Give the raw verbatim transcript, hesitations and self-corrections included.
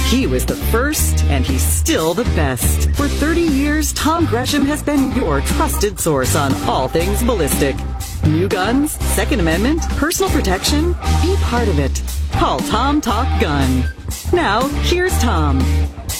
He was the first, and he's still the best. For thirty years, Tom Gresham has been your trusted source on all things ballistic. New guns, Second Amendment, personal protection, be part of it. Call Tom Talk Gun. Now, here's Tom.